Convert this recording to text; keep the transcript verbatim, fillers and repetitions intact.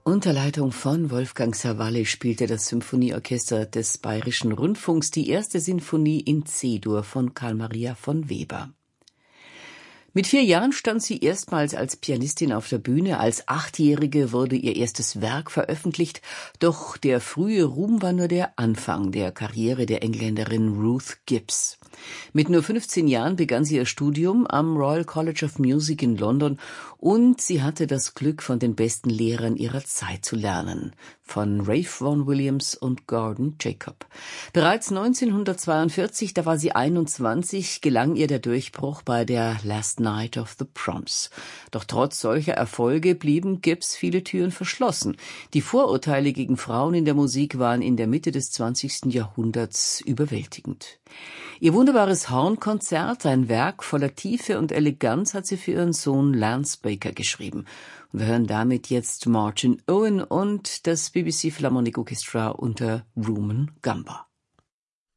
Unter Leitung von Wolfgang Sawally spielte das Symphonieorchester des Bayerischen Rundfunks die erste Sinfonie in C-Dur von Carl Maria von Weber. Mit vier Jahren stand sie erstmals als Pianistin auf der Bühne. Als Achtjährige wurde ihr erstes Werk veröffentlicht. Doch der frühe Ruhm war nur der Anfang der Karriere der Engländerin Ruth Gibbs. Mit nur fünfzehn Jahren begann sie ihr Studium am Royal College of Music in London und sie hatte das Glück, von den besten Lehrern ihrer Zeit zu lernen, von Ralph Vaughan Williams und Gordon Jacob. Bereits neunzehnhundertzweiundvierzig, da war sie einundzwanzig, gelang ihr der Durchbruch bei der Last Night of the Proms. Doch trotz solcher Erfolge blieben Gibbs viele Türen verschlossen. Die Vorurteile gegen Frauen in der Musik waren in der Mitte des zwanzigsten Jahrhunderts überwältigend. Ihr wunderbares Hornkonzert, ein Werk voller Tiefe und Eleganz, hat sie für ihren Sohn Lance Baker geschrieben. Und wir hören damit jetzt Martin Owen und das B B C Philharmonic Orchestra unter Rumon Gamba.